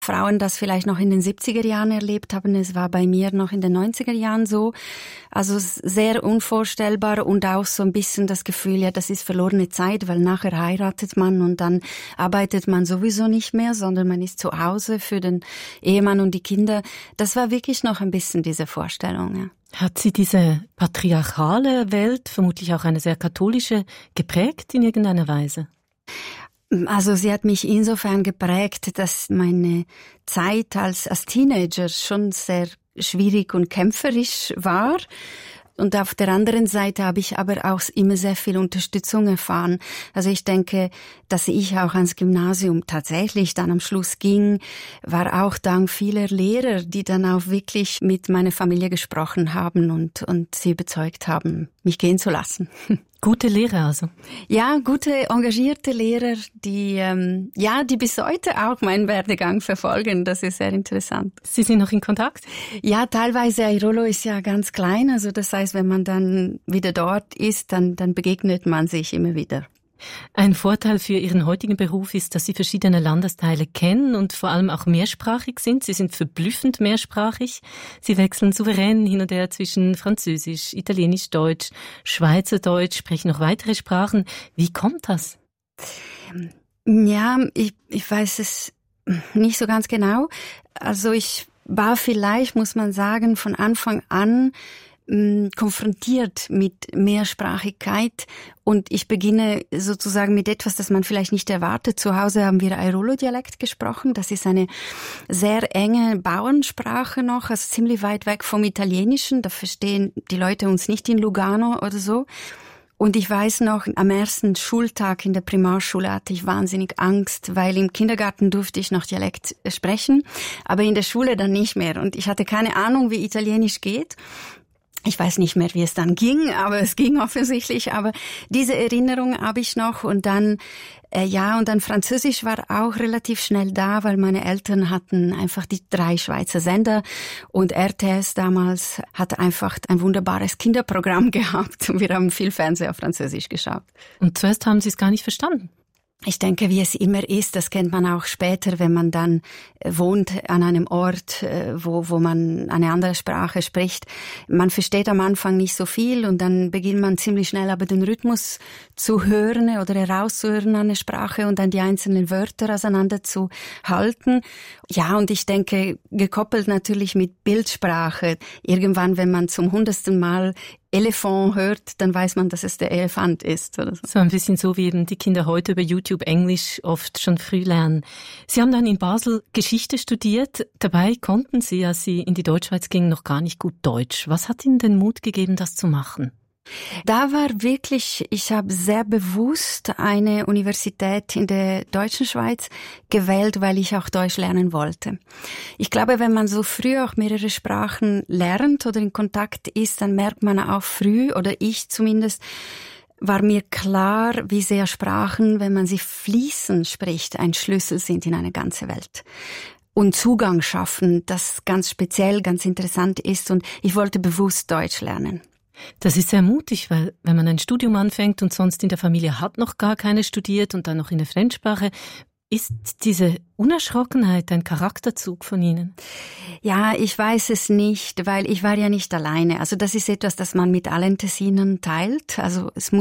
Frauen das vielleicht noch in den 70er Jahren erlebt haben. Es war bei mir noch in den 90er Jahren so. Also sehr unvorstellbar und auch so ein bisschen das Gefühl, ja, das ist verlorene Zeit, weil nachher heiratet man und dann arbeitet man sowieso nicht mehr, sondern man ist zu Hause für den Ehemann und die Kinder. Das war wirklich noch ein bisschen diese Vorstellung, ja. Hat Sie diese patriarchale Welt, vermutlich auch eine sehr katholische, geprägt in irgendeiner Weise? Also sie hat mich insofern geprägt, dass meine Zeit als Teenager schon sehr schwierig und kämpferisch war. Und auf der anderen Seite habe ich aber auch immer sehr viel Unterstützung erfahren. Also ich denke, dass ich auch ans Gymnasium tatsächlich dann am Schluss ging, war auch dank vieler Lehrer, die dann auch wirklich mit meiner Familie gesprochen haben und sie überzeugt haben, mich gehen zu lassen. Gute Lehrer also? Ja, gute, engagierte Lehrer, die bis heute auch meinen Werdegang verfolgen. Das ist sehr interessant. Sie sind noch in Kontakt? Ja, teilweise. Airolo ist ja ganz klein. Also das heißt, wenn man dann wieder dort ist, dann begegnet man sich immer wieder. Ein Vorteil für Ihren heutigen Beruf ist, dass Sie verschiedene Landesteile kennen und vor allem auch mehrsprachig sind. Sie sind verblüffend mehrsprachig. Sie wechseln souverän hin und her zwischen Französisch, Italienisch, Deutsch, Schweizerdeutsch, sprechen noch weitere Sprachen. Wie kommt das? Ja, ich weiß es nicht so ganz genau. Also ich war vielleicht, muss man sagen, von Anfang an konfrontiert mit Mehrsprachigkeit und ich beginne sozusagen mit etwas, das man vielleicht nicht erwartet. Zu Hause haben wir Airolo-Dialekt gesprochen. Das ist eine sehr enge Bauernsprache noch, also ziemlich weit weg vom Italienischen. Da verstehen die Leute uns nicht in Lugano oder so. Und ich weiß noch, am ersten Schultag in der Primarschule hatte ich wahnsinnig Angst, weil im Kindergarten durfte ich noch Dialekt sprechen, aber in der Schule dann nicht mehr. Und ich hatte keine Ahnung, wie Italienisch geht. Ich weiß nicht mehr, wie es dann ging, aber es ging offensichtlich. Aber diese Erinnerung habe ich noch. Und dann, und dann Französisch war auch relativ schnell da, weil meine Eltern hatten einfach die 3 Schweizer Sender. Und RTS damals hatte einfach ein wunderbares Kinderprogramm gehabt. Und wir haben viel Fernsehen auf Französisch geschaut. Und zuerst haben Sie es gar nicht verstanden? Ich denke, wie es immer ist, das kennt man auch später, wenn man dann wohnt an einem Ort, wo man eine andere Sprache spricht. Man versteht am Anfang nicht so viel und dann beginnt man ziemlich schnell aber den Rhythmus zu hören oder herauszuhören an der Sprache und dann die einzelnen Wörter auseinander zu halten. Ja, und ich denke, gekoppelt natürlich mit Bildsprache. Irgendwann, wenn man zum 100. Mal Elefant hört, dann weiß man, dass es der Elefant ist. Oder so. So ein bisschen so, wie eben die Kinder heute über YouTube Englisch oft schon früh lernen. Sie haben dann in Basel Geschichte studiert. Dabei konnten Sie, als Sie in die Deutschschweiz gingen, noch gar nicht gut Deutsch. Was hat Ihnen den Mut gegeben, das zu machen? Da war wirklich, ich habe sehr bewusst eine Universität in der deutschen Schweiz gewählt, weil ich auch Deutsch lernen wollte. Ich glaube, wenn man so früh auch mehrere Sprachen lernt oder in Kontakt ist, dann merkt man auch früh, oder ich zumindest, war mir klar, wie sehr Sprachen, wenn man sie fließend spricht, ein Schlüssel sind in eine ganze Welt. Und Zugang schaffen, das ganz speziell, ganz interessant ist. Und ich wollte bewusst Deutsch lernen. Das ist sehr mutig, weil wenn man ein Studium anfängt und sonst in der Familie hat noch gar keine studiert und dann noch in der Fremdsprache, ist diese Unerschrockenheit ein Charakterzug von Ihnen? Ja, ich weiß es nicht, weil ich war ja nicht alleine. Also das ist etwas, das man mit allen Tessinern teilt. Also es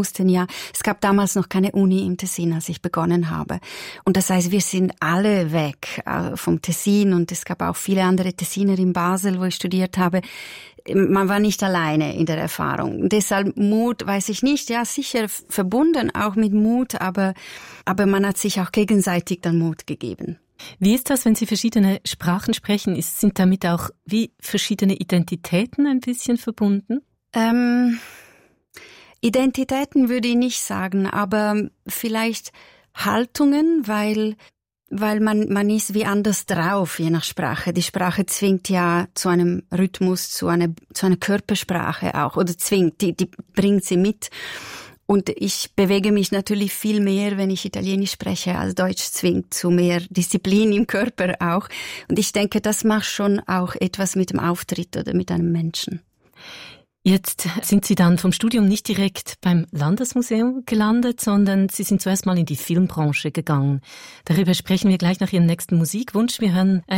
gab damals noch keine Uni im Tessin, als ich begonnen habe. Und das heißt, wir sind alle weg vom Tessin und es gab auch viele andere Tessiner in Basel, wo ich studiert habe. Man war nicht alleine in der Erfahrung. Deshalb Mut, weiß ich nicht, ja sicher verbunden auch mit Mut, aber man hat sich auch gegenseitig dann Mut gegeben. Wie ist das, wenn Sie verschiedene Sprachen sprechen? Sind damit auch wie verschiedene Identitäten ein bisschen verbunden? Identitäten würde ich nicht sagen, aber vielleicht Haltungen, weil man ist wie anders drauf, je nach Sprache. Die Sprache zwingt ja zu einem Rhythmus, zu einer Körpersprache auch, oder zwingt, die bringt sie mit. Und ich bewege mich natürlich viel mehr, wenn ich Italienisch spreche, als Deutsch zwingt zu mehr Disziplin im Körper auch. Und ich denke, das macht schon auch etwas mit dem Auftritt oder mit einem Menschen. Jetzt sind Sie dann vom Studium nicht direkt beim Landesmuseum gelandet, sondern Sie sind zuerst mal in die Filmbranche gegangen. Darüber sprechen wir gleich nach Ihrem nächsten Musikwunsch. Wir hören